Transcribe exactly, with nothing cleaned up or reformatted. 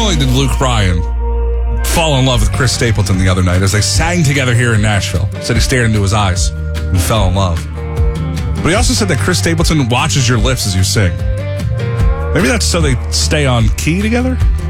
only did Luke Bryan fall in love with Chris Stapleton the other night as they sang together here in Nashville. Said he stared into his eyes and fell in love. But he also said that Chris Stapleton watches your lips as you sing. Maybe that's so they stay on key together?